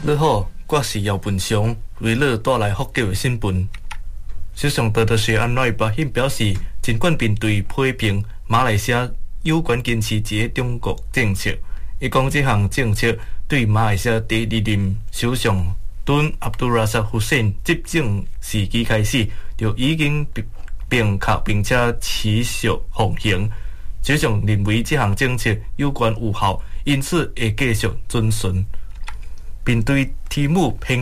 你好，我是姚文雄，为你带来福建的新闻。首相特赦安内保险表示，尽管面对批评马来西亚有关坚持一个中国政策，伊讲这项政策对马来西亚第二任首相敦阿卜杜拉萨胡塞因执政时期开始，就已经并且持续奉行。首相认为这项政策有关有效，因此会继续遵循。面对题目